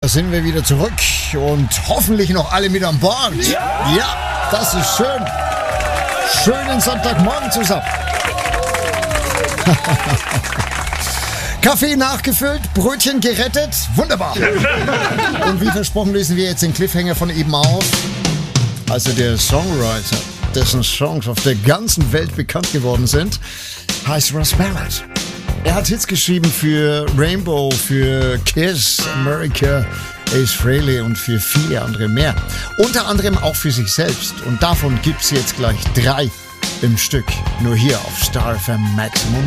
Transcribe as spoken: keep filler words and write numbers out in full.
sind wir wieder zurück und hoffentlich noch alle mit an Bord. Ja, ja, das ist schön. Schönen Sonntagmorgen zusammen. Kaffee nachgefüllt, Brötchen gerettet. Wunderbar. Und wie versprochen lösen wir jetzt den Cliffhanger von eben auf. Also der Songwriter, dessen Songs auf der ganzen Welt bekannt geworden sind, heißt Russ Ballard. Er hat Hits geschrieben für Rainbow, für Kiss, America, Ace Frehley und für viele andere mehr. Unter anderem auch für sich selbst. Und davon gibt's jetzt gleich drei im Stück. Nur hier auf Star F M Maximum